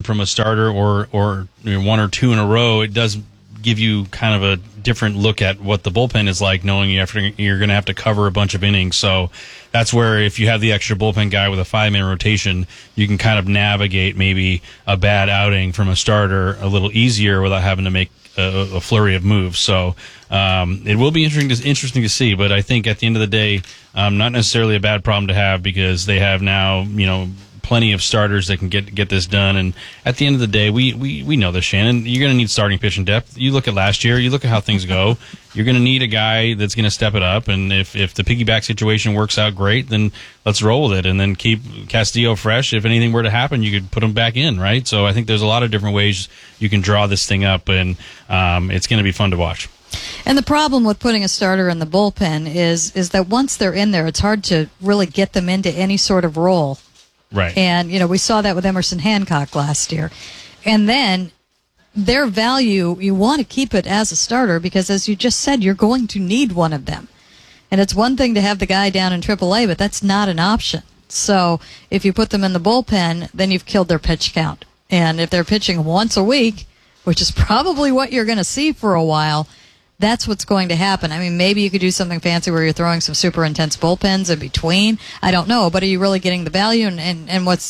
from a starter or one or two in a row, it does give you kind of a different look at what the bullpen is like, knowing you're going to have to cover a bunch of innings. So that's where if you have the extra bullpen guy with a 5-man rotation, you can kind of navigate maybe a bad outing from a starter a little easier without having to make a flurry of moves. So it will be interesting to see. But I think at the end of the day, not necessarily a bad problem to have, because they have now, plenty of starters that can get this done. And at the end of the day, we know this, Shannon. You're going to need starting pitching depth. You look at last year. You look at how things go. You're going to need a guy that's going to step it up. And if the piggyback situation works out great, then let's roll with it. And then keep Castillo fresh. If anything were to happen, you could put him back in, right? So I think there's a lot of different ways you can draw this thing up, and it's going to be fun to watch. And the problem with putting a starter in the bullpen is that once they're in there, it's hard to really get them into any sort of role. Right. And, we saw that with Emerson Hancock last year. And then their value, you want to keep it as a starter because, as you just said, you're going to need one of them. And it's one thing to have the guy down in AAA, but that's not an option. So if you put them in the bullpen, then you've killed their pitch count. And if they're pitching once a week, which is probably what you're going to see for a while, that's what's going to happen. I mean, maybe you could do something fancy where you're throwing some super intense bullpens in between. I don't know, but are you really getting the value? And what's,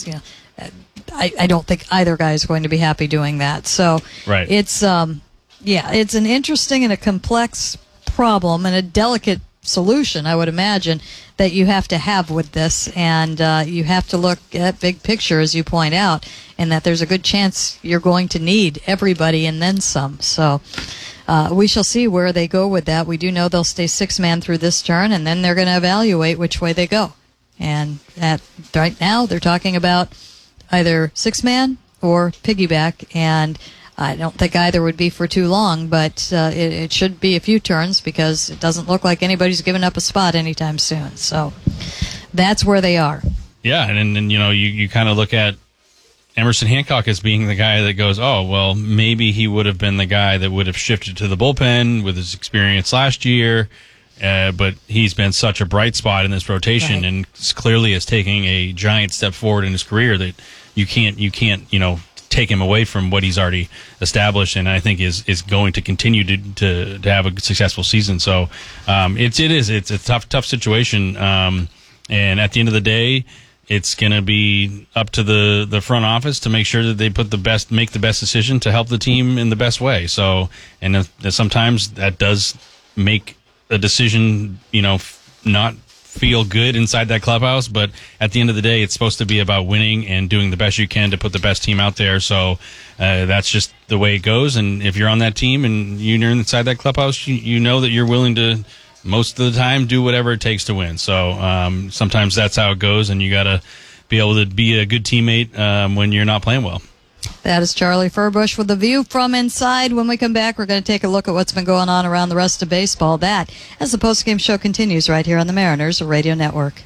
I don't think either guy is going to be happy doing that. So right. It's, it's an interesting and a complex problem and a delicate solution, I would imagine, that you have to have with this. And you have to look at big picture, as you point out, and that there's a good chance you're going to need everybody and then some. So we shall see where they go with that. We do know they'll stay 6-man through this turn, and then they're going to evaluate which way they go. And right now, they're talking about either 6-man or piggyback, and I don't think either would be for too long, but it should be a few turns because it doesn't look like anybody's giving up a spot anytime soon. So that's where they are. Yeah, and then you kind of look at Emerson Hancock as being the guy that goes, oh, well, maybe he would have been the guy that would have shifted to the bullpen with his experience last year, but he's been such a bright spot in this rotation, right, and clearly is taking a giant step forward in his career that you can't take him away from what he's already established, and I think is going to continue to have a successful season. So it's a tough situation, and at the end of the day, it's going to be up to the front office to make sure that they make the best decision to help the team in the best way. So, and sometimes that does make a decision, not feel good inside that clubhouse. But at the end of the day, it's supposed to be about winning and doing the best you can to put the best team out there. So that's just the way it goes. And if you're on that team and you're inside that clubhouse, you know that you're willing to, most of the time, do whatever it takes to win. So sometimes that's how it goes, and you got to be able to be a good teammate when you're not playing well. That is Charlie Furbush with the view from inside. When we come back, we're going to take a look at what's been going on around the rest of baseball. That, as the postgame show continues right here on the Mariners Radio Network.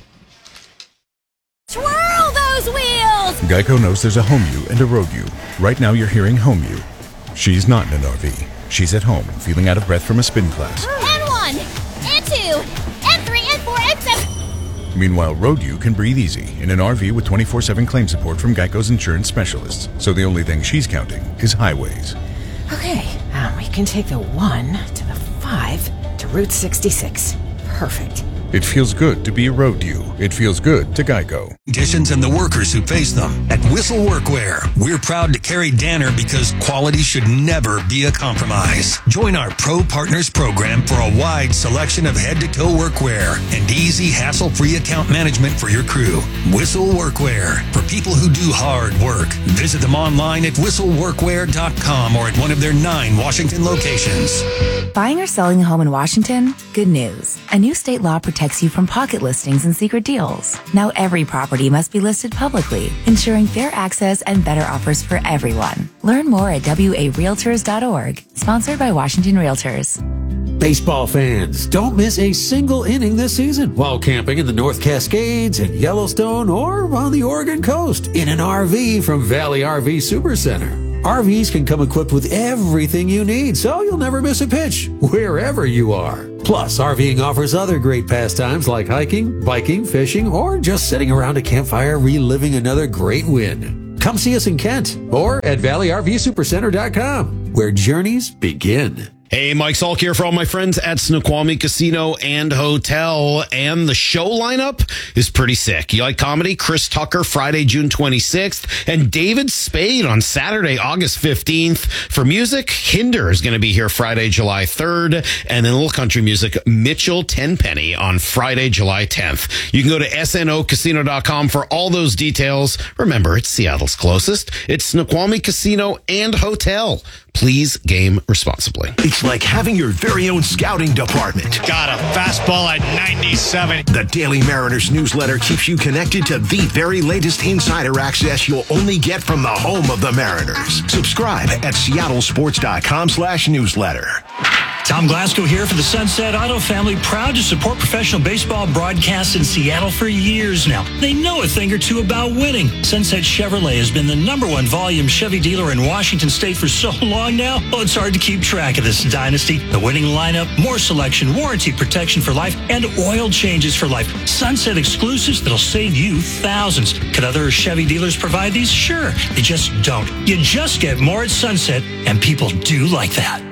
Twirl those wheels! Geico knows there's a home you and a road you. Right now you're hearing home you. She's not in an RV. She's at home, feeling out of breath from a spin class. And 1, and 2, and 3, and 4, and 7. Meanwhile, Road U can breathe easy in an RV with 24/7 claim support from Geico's insurance specialists. So the only thing she's counting is highways. Okay, we can take the 1 to the 5 to Route 66. Perfect. It feels good to be a Road U. It feels good to Geico. Conditions and the workers who face them. At Whistle Workwear, we're proud to carry Danner because quality should never be a compromise. Join our Pro Partners program for a wide selection of head-to-toe workwear and easy, hassle-free account management for your crew. Whistle Workwear, for people who do hard work. Visit them online at whistleworkwear.com or at one of their 9 Washington locations. Buying or selling a home in Washington? Good news. A new state law protects you from pocket listings and secret deals. Now every property must be listed publicly, ensuring fair access and better offers for everyone. Learn more at warealtors.org. Sponsored by Washington Realtors. Baseball fans, don't miss a single inning this season while camping in the North Cascades and Yellowstone or on the Oregon coast in an RV from Valley RV Supercenter. RVs can come equipped with everything you need, so you'll never miss a pitch, wherever you are. Plus, RVing offers other great pastimes like hiking, biking, fishing, or just sitting around a campfire reliving another great win. Come see us in Kent or at ValleyRVSupercenter.com, where journeys begin. Hey, Mike Salk here for all my friends at Snoqualmie Casino and Hotel. And the show lineup is pretty sick. You like comedy? Chris Tucker, Friday, June 26th. And David Spade on Saturday, August 15th. For music, Hinder is going to be here Friday, July 3rd. And then little country music, Mitchell Tenpenny on Friday, July 10th. You can go to snocasino.com for all those details. Remember, it's Seattle's closest. It's Snoqualmie Casino and Hotel. Please game responsibly. It's like having your very own scouting department. Got a fastball at 97. The Daily Mariners newsletter keeps you connected to the very latest insider access you'll only get from the home of the Mariners. Subscribe at seattlesports.com/newsletter. Tom Glasgow here for the Sunset Auto family, proud to support professional baseball broadcasts in Seattle for years now. They know a thing or two about winning. Sunset Chevrolet has been the #1 volume Chevy dealer in Washington State for so long now. Well, it's hard to keep track of this dynasty. The winning lineup, more selection, warranty protection for life, and oil changes for life. Sunset exclusives that'll save you thousands. Could other Chevy dealers provide these? Sure. They just don't. You just get more at Sunset, and people do like that.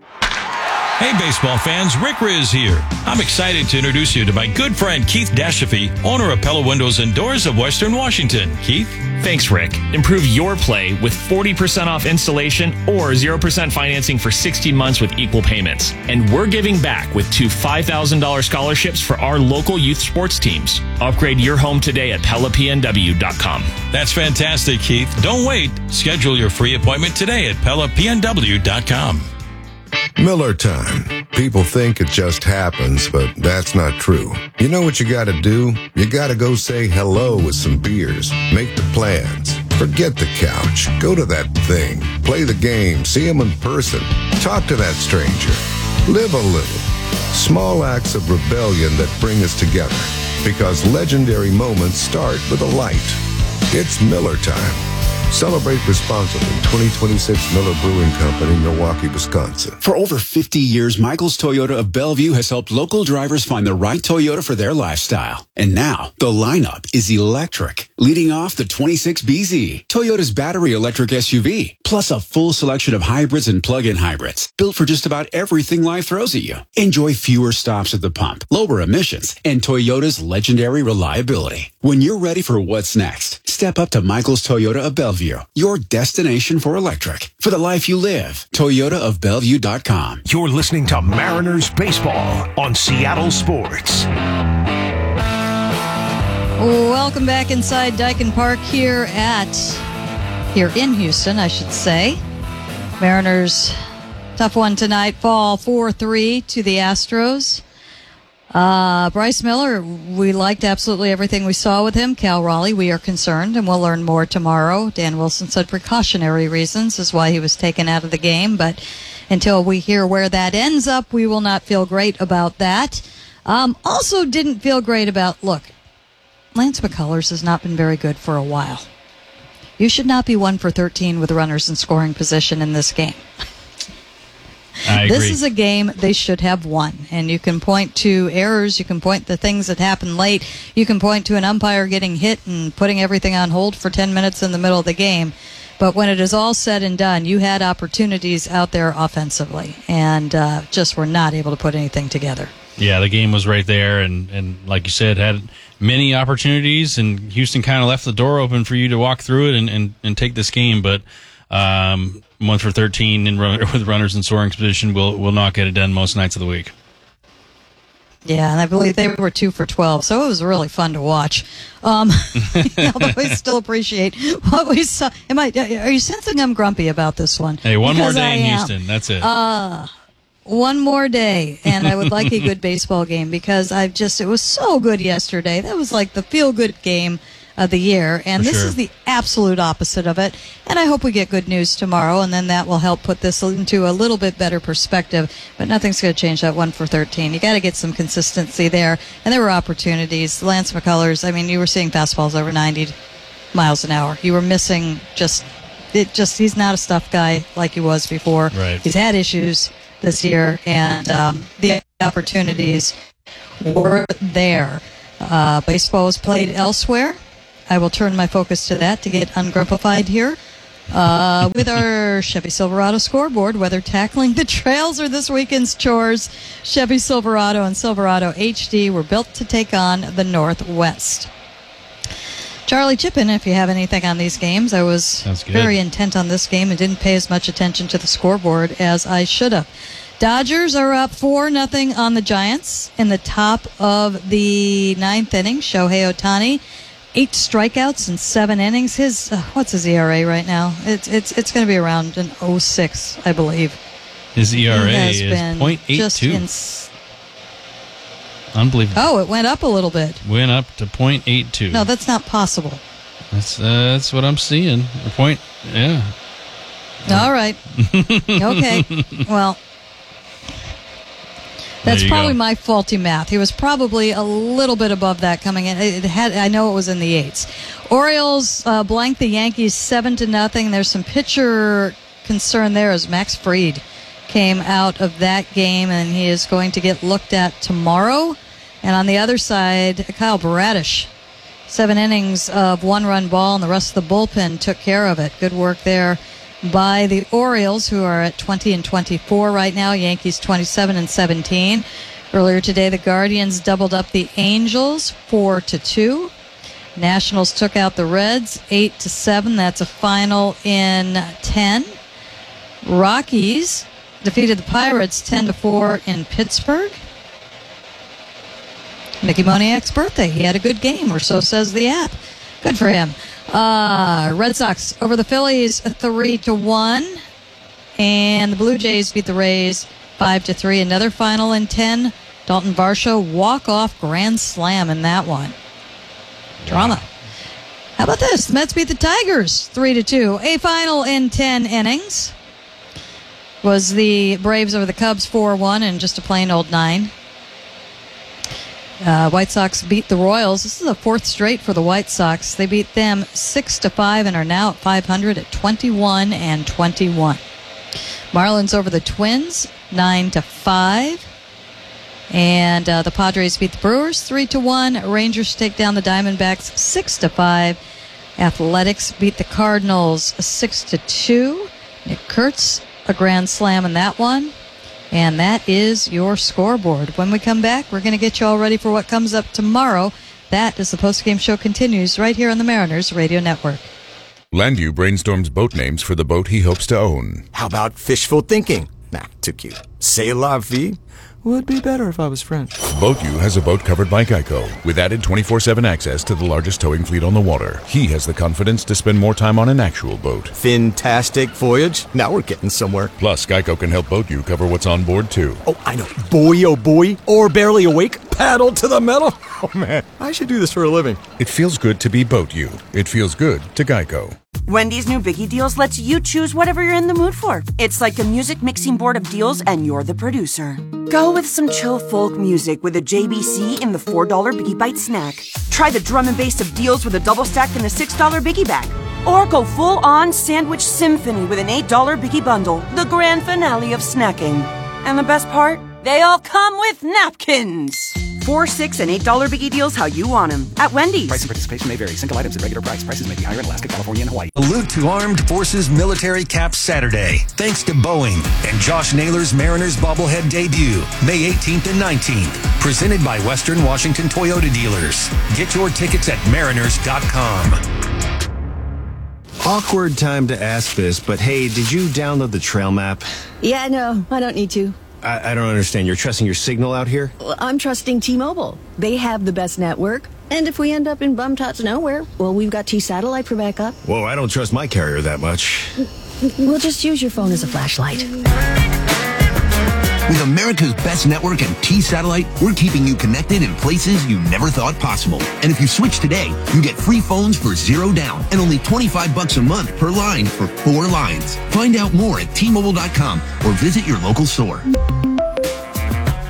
Hey, baseball fans, Rick Riz here. I'm excited to introduce you to my good friend Keith Dashafee, owner of Pella Windows and Doors of Western Washington. Keith? Thanks, Rick. Improve your play with 40% off installation or 0% financing for 16 months with equal payments. And we're giving back with 2 $5,000 scholarships for our local youth sports teams. Upgrade your home today at PellaPNW.com. That's fantastic, Keith. Don't wait. Schedule your free appointment today at PellaPNW.com. Miller time. People think it just happens, but that's not true. You know what you gotta do? You gotta go say hello with some beers. Make the plans. Forget the couch. Go to that thing. Play the game. See them in person. Talk to that stranger. Live a little. Small acts of rebellion that bring us together. Because legendary moments start with a light. It's Miller time. Celebrate responsibly. 2026 Miller Brewing Company, Milwaukee, Wisconsin. For over 50 years, Michael's Toyota of Bellevue has helped local drivers find the right Toyota for their lifestyle. And now, the lineup is electric. Leading off the 26BZ, Toyota's battery electric SUV, plus a full selection of hybrids and plug-in hybrids, built for just about everything life throws at you. Enjoy fewer stops at the pump, lower emissions, and Toyota's legendary reliability. When you're ready for what's next, step up to Michael's Toyota of Bellevue, your destination for electric. For the life you live, ToyotaofBellevue.com. You're listening to Mariners Baseball on Seattle Sports. Welcome back inside Dyken Park here in Houston, I should say. Mariners, tough one tonight, fall 4-3 to the Astros. Bryce Miller, we liked absolutely everything we saw with him. Cal Raleigh, we are concerned, and we'll learn more tomorrow. Dan Wilson said precautionary reasons is why he was taken out of the game, but until we hear where that ends up, we will not feel great about that. Also didn't feel great about, look, Lance McCullers has not been very good for a while. You should not be 1 for 13 with runners in scoring position in this game. I agree. This is a game they should have won. And you can point to errors, you can point to things that happened late, you can point to an umpire getting hit and putting everything on hold for 10 minutes in the middle of the game. But when it is all said and done, you had opportunities out there offensively and just were not able to put anything together. Yeah, the game was right there, and like you said, had many opportunities, and Houston kind of left the door open for you to walk through it and take this game, but 1 for 13 with runners in scoring position will not get it done most nights of the week. Yeah, and I believe they were 2 for 12, so it was really fun to watch. Although I still appreciate what we saw. Are you sensing I'm grumpy about this one? Hey, one more day in Houston. That's it. One more day, and I would like a good baseball game because it was so good yesterday. That was like the feel-good game of the year, and this is the absolute opposite of it. And I hope we get good news tomorrow, and then that will help put this into a little bit better perspective. But nothing's going to change that 1 for 13. You got to get some consistency there, and there were opportunities. Lance McCullers, you were seeing fastballs over 90 miles an hour. You were missing he's not a stuff guy like he was before. Right. He's had issues this year, and the opportunities were there. Baseball was played elsewhere. I will turn my focus to that to get ungrumpified here. With our Chevy Silverado scoreboard, whether tackling the trails or this weekend's chores, Chevy Silverado and Silverado HD were built to take on the Northwest. Charlie, chip in if you have anything on these games. I was very intent on this game and didn't pay as much attention to the scoreboard as I should have. Dodgers are up 4-0 on the Giants in the top of the 9th inning. Shohei Ohtani, 8 strikeouts in 7 innings. What's his ERA right now? It's going to be around an 0.6, I believe. His ERA is 0.82. Unbelievable. Oh, it went up a little bit. Went up to 0.82. No, that's not possible. That's what I'm seeing. Yeah. All right. Okay. Well, that's probably my faulty math. He was probably a little bit above that coming in. I know it was in the 8s. Orioles blanked the Yankees 7-0. There's some pitcher concern there as Max Fried came out of that game, and he is going to get looked at tomorrow. And on the other side, Kyle Bradish, 7 innings of 1-run ball, and the rest of the bullpen took care of it. Good work there by the Orioles, who are at 20-24 right now. Yankees 27-17. Earlier today, the Guardians doubled up the Angels 4-2. Nationals took out the Reds 8-7. That's a final in 10. Rockies defeated the Pirates 10-4 in Pittsburgh. Mickey Moniak's birthday. He had a good game, or so says the app. Good for him. Red Sox over the Phillies 3-1, and the Blue Jays beat the Rays 5-3. Another final in 10. Dalton Varsho walk-off grand slam in that one. Drama. How about this? The Mets beat the Tigers 3-2. A final in 10 innings was the Braves over the Cubs 4-1, and just a plain old 9. White Sox beat the Royals. This is the 4th straight for the White Sox. They beat them 6-5 and are now at 500 at 21-21. Marlins over the Twins 9-5. And the Padres beat the Brewers 3-1. Rangers take down the Diamondbacks 6-5. Athletics beat the Cardinals 6-2. Nick Kurtz, a grand slam in that one. And that is your scoreboard. When we come back, we're going to get you all ready for what comes up tomorrow. That is the postgame show continues right here on the Mariners Radio Network. Landu brainstorms boat names for the boat he hopes to own. How about fishful thinking? Nah, too cute. C'est la vie would be better if I was French. BoatU has a boat covered by Geico with added 24/7 access to the largest towing fleet on the water. He has the confidence to spend more time on an actual boat. Fantastic voyage. Now we're getting somewhere. Plus, Geico can help BoatU cover what's on board, too. Oh, I know. Boy, oh boy. Or barely awake. Paddle to the metal. Oh, man. I should do this for a living. It feels good to be BoatU. It feels good to Geico. Wendy's new Biggie Deals lets you choose whatever you're in the mood for. It's like a music mixing board of deals, and you're the producer. Go with some chill folk music with a JBC in the $4 Biggie Bite snack. Try the drum and bass of deals with a double stack in the $6 Biggie Bag. Or go full-on sandwich symphony with an $8 Biggie Bundle, the grand finale of snacking. And the best part? They all come with napkins. $4, $6, and $8 Biggie Deals how you want them at Wendy's. Price and participation may vary. Single items at regular price. Prices may be higher in Alaska, California, and Hawaii. Salute to Armed Forces Military Cap Saturday. Thanks to Boeing and Josh Naylor's Mariners bobblehead debut, May 18th and 19th. Presented by Western Washington Toyota Dealers. Get your tickets at mariners.com. Awkward time to ask this, but hey, did you download the trail map? Yeah, no, I don't need to. I don't understand. You're trusting your signal out here? Well, I'm trusting T-Mobile. They have the best network. And if we end up in bum-tots nowhere, well, we've got T-Satellite for backup. Whoa, I don't trust my carrier that much. We'll just use your phone as a flashlight. With America's best network and T-Satellite, we're keeping you connected in places you never thought possible. And if you switch today, you get free phones for $0 down and only $25 a month per line for 4 lines. Find out more at T-Mobile.com or visit your local store.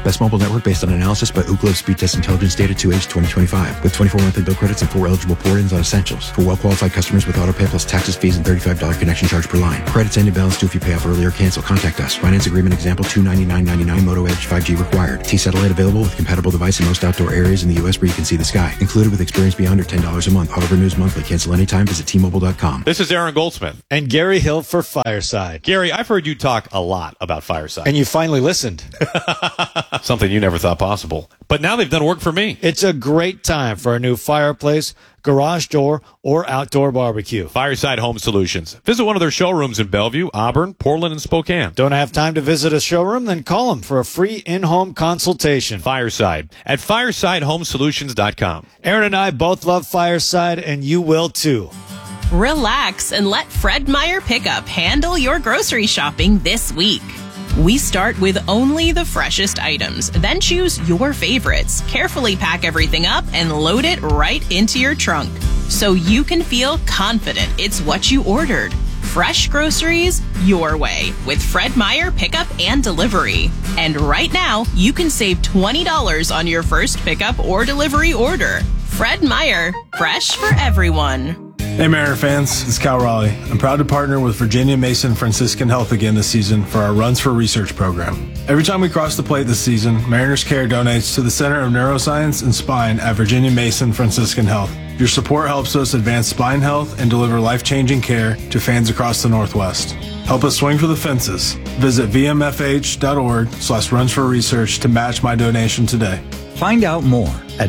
Best mobile network based on analysis by Ookla Speed Test Intelligence Data 2H 2025. With 24 monthly bill credits and 4 eligible port-ins on Essentials. For well-qualified customers with autopay plus taxes, fees, and $35 connection charge per line. Credits end in balance due if you pay off early or cancel. Contact us. Finance agreement example $299.99 Moto Edge 5G required. T-Satellite available with compatible device in most outdoor areas in the U.S. where you can see the sky. Included with experience beyond or $10 a month. Auto renews monthly. Cancel anytime. Visit T-Mobile.com. This is Aaron Goldsmith. And Gary Hill for Fireside. Gary, I've heard you talk a lot about Fireside. And you finally listened. Something you never thought possible. But now they've done work for me. It's a great time for a new fireplace, garage door, or outdoor barbecue. Fireside Home Solutions. Visit one of their showrooms in Bellevue, Auburn, Portland, and Spokane. Don't have time to visit a showroom? Then call them for a free in-home consultation. Fireside at firesidehomesolutions.com. Aaron and I both love Fireside, and you will too. Relax and let Fred Meyer Pickup handle your grocery shopping this week. We start with only the freshest items, then choose your favorites, carefully pack everything up, and load it right into your trunk so you can feel confident it's what you ordered. Fresh groceries your way with Fred Meyer Pickup and Delivery. And right now, you can save $20 on your first pickup or delivery order. Fred Meyer, fresh for everyone. Hey Mariner fans, it's Cal Raleigh. I'm proud to partner with Virginia Mason Franciscan Health again this season for our Runs for Research program. Every time we cross the plate this season, Mariners Care donates to the Center of Neuroscience and Spine at Virginia Mason Franciscan Health. Your support helps us advance spine health and deliver life-changing care to fans across the Northwest. Help us swing for the fences. Visit vmfh.org/runsforresearch to match my donation today. Find out more at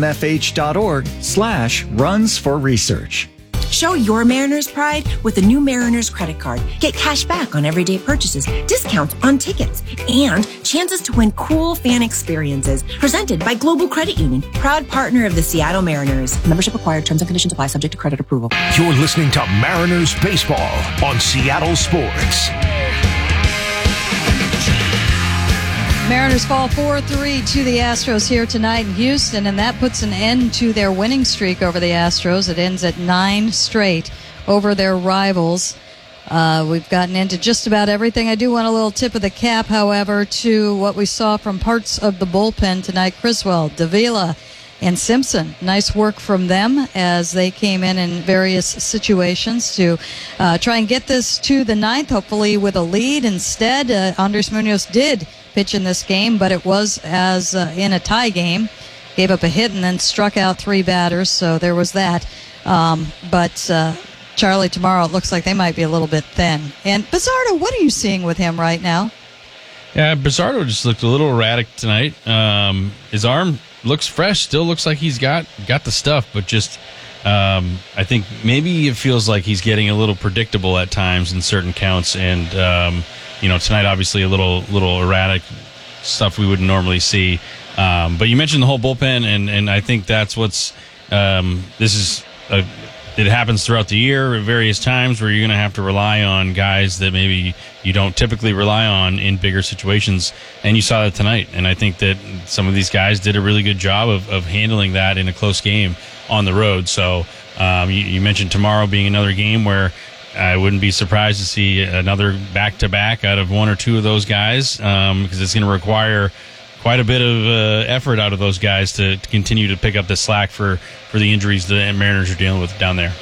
vmfh.org/runsforresearch. Show your Mariners pride with a new Mariners credit card. Get cash back on everyday purchases, discounts on tickets, and chances to win cool fan experiences. Presented by Global Credit Union, proud partner of the Seattle Mariners. Membership required. Terms and conditions apply. Subject to credit approval. You're listening to Mariners Baseball on Seattle Sports. Mariners fall 4-3 to the Astros here tonight in Houston, and that puts an end to their winning streak over the Astros. It ends at 9 straight over their rivals. We've gotten into just about everything. I do want a little tip of the cap, however, to what we saw from parts of the bullpen tonight. Criswell, Davila, and Simpson. Nice work from them as they came in various situations to try and get this to the ninth, hopefully with a lead. Instead, Andres Munoz did pitch in this game, but it was as in a tie game. Gave up a hit and then struck out 3 batters, so there was that. But Charlie, tomorrow it looks like they might be a little bit thin. And Bizzardo, what are you seeing with him right now? Yeah, Bizzardo just looked a little erratic tonight. His arm looks fresh, still looks like he's got the stuff, but just I think maybe it feels like he's getting a little predictable at times in certain counts, and tonight obviously a little erratic stuff we wouldn't normally see. But you mentioned the whole bullpen, and I think that's what's it happens throughout the year at various times where you're going to have to rely on guys that maybe you don't typically rely on in bigger situations, and you saw that tonight. And I think that some of these guys did a really good job of handling that in a close game on the road. So you mentioned tomorrow being another game where I wouldn't be surprised to see another back-to-back out of one or two of those guys, because it's going to require quite a bit of effort out of those guys to continue to pick up the slack for the injuries the Mariners are dealing with down there.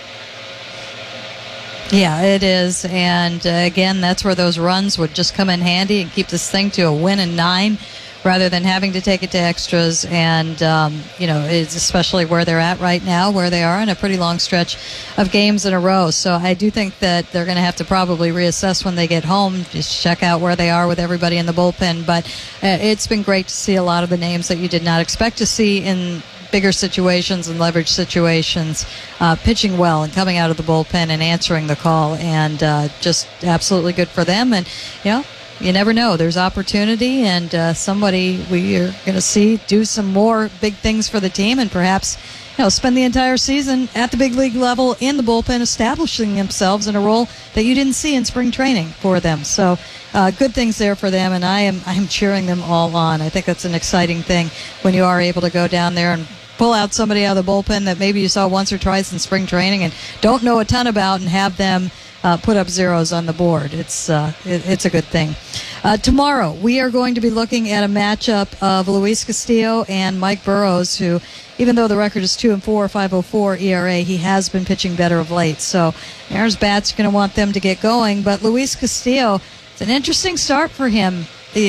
Yeah, it is. And again, that's where those runs would just come in handy and keep this thing to a win in 9 rather than having to take it to extras. And, it's especially where they're at right now, where they are in a pretty long stretch of games in a row. So I do think that they're going to have to probably reassess when they get home, just check out where they are with everybody in the bullpen. But it's been great to see a lot of the names that you did not expect to see in bigger situations and leverage situations, pitching well and coming out of the bullpen and answering the call, and just absolutely good for them. And, you never know. There's opportunity, and somebody we are going to see do some more big things for the team, and perhaps spend the entire season at the big league level in the bullpen, establishing themselves in a role that you didn't see in spring training for them. So good things there for them, and I am cheering them all on. I think that's an exciting thing when you are able to go down there and pull out somebody out of the bullpen that maybe you saw once or twice in spring training and don't know a ton about, and have them put up zeros on the board. It's a good thing. Tomorrow, we are going to be looking at a matchup of Luis Castillo and Mike Burrows, who, even though the record is 2-4, 5.04 ERA, he has been pitching better of late. So Mariners bats going to want them to get going. But Luis Castillo, it's an interesting start for him.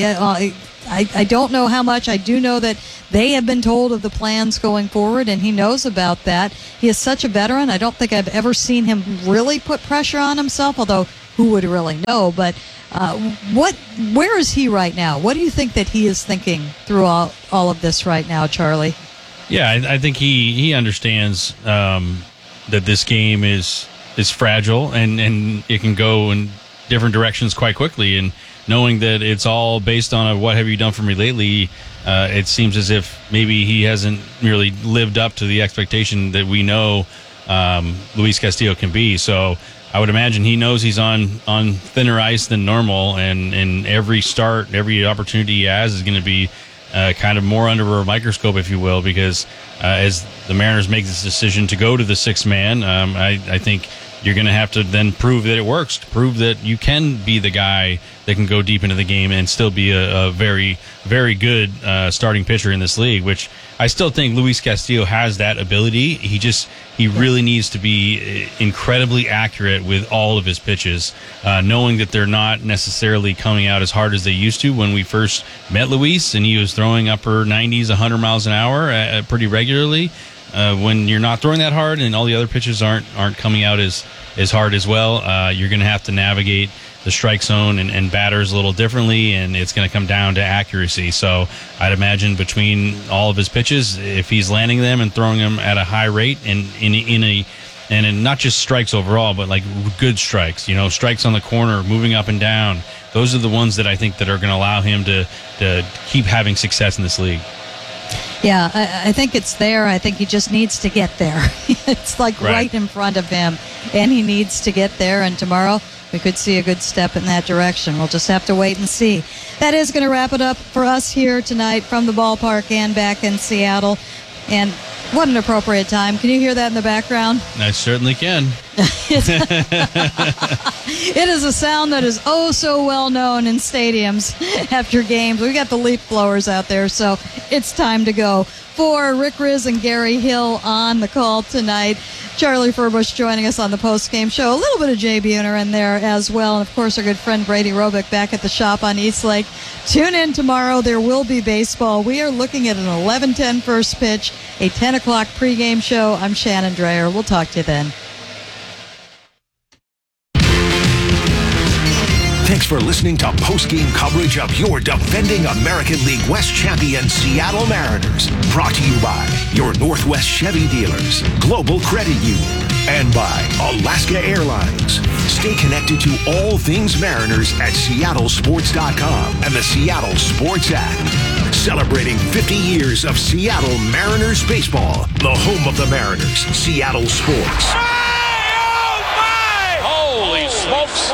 I don't know how much. I do know that they have been told of the plans going forward, and he knows about that. He is such a veteran. I don't think I've ever seen him really put pressure on himself, although who would really know? But where is he right now? What do you think that he is thinking through all of this right now, Charlie? Yeah, I think he understands that this game is fragile and it can go in different directions quite quickly. And knowing that it's all based on what have you done for me lately, it seems as if maybe he hasn't really lived up to the expectation that we know Luis Castillo can be. So I would imagine he knows he's on thinner ice than normal, and every start, every opportunity he has is going to be kind of more under a microscope, if you will, because as the Mariners make this decision to go to the sixth man, I think you're going to have to then prove that it works, prove that you can be the guy that can go deep into the game and still be a very, very good starting pitcher in this league, which I still think Luis Castillo has that ability. He really needs to be incredibly accurate with all of his pitches, knowing that they're not necessarily coming out as hard as they used to when we first met Luis, and he was throwing upper 90s, 100 miles an hour pretty regularly. When you're not throwing that hard and all the other pitches aren't coming out as hard as well, you're going to have to navigate the strike zone and batters a little differently, and it's going to come down to accuracy. So I'd imagine between all of his pitches, if he's landing them and throwing them at a high rate and in not just strikes overall, but like good strikes, strikes on the corner, moving up and down, those are the ones that I think that are going to allow him to keep having success in this league. Yeah, I think it's there. I think he just needs to get there. It's like right in front of him, and he needs to get there. And tomorrow we could see a good step in that direction. We'll just have to wait and see. That is going to wrap it up for us here tonight from the ballpark and back in Seattle. And what an appropriate time. Can you hear that in the background? I certainly can. It is a sound that is oh so well known in stadiums after games. We got the leaf blowers out there, so it's time to go. For Rick Riz and Gary Hill on the call tonight, Charlie Furbush joining us on the post-game show. A little bit of Jay Buhner in there as well. And, of course, our good friend Brady Robick back at the shop on East Lake. Tune in tomorrow. There will be baseball. We are looking at an 11:10 first pitch, a 10 o'clock pregame show. I'm Shannon Dreyer. We'll talk to you then. Thanks for listening to post-game coverage of your defending American League West champion Seattle Mariners. Brought to you by your Northwest Chevy dealers, Global Credit Union, and by Alaska Airlines. Stay connected to all things Mariners at seattlesports.com and the Seattle Sports app. Celebrating 50 years of Seattle Mariners baseball, the home of the Mariners, Seattle Sports. Holy smokes!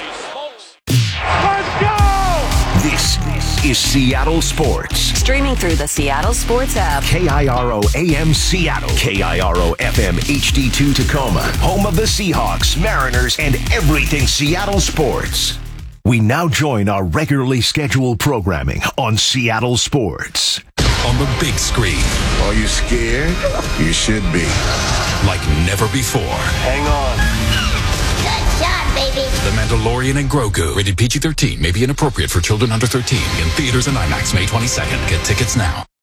This is Seattle Sports. Streaming through the Seattle Sports app. KIRO AM Seattle. KIRO FM HD2 Tacoma. Home of the Seahawks, Mariners, and everything Seattle sports. We now join our regularly scheduled programming on Seattle Sports. On the big screen. Are you scared? You should be. Like never before. Hang on. The Mandalorian and Grogu. Rated PG-13. May be inappropriate for children under 13. In theaters and IMAX May 22nd. Get tickets now.